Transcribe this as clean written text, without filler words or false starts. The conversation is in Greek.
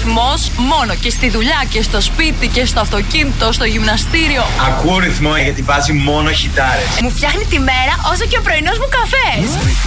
ρυθμός μόνο και στη δουλειά και στο σπίτι και στο αυτοκίνητο, στο γυμναστήριο. Ακούω ρυθμό γιατί βάζει μόνο χιτάρες. Μου φτιάχνει τη μέρα όσο και ο πρωινός μου καφές.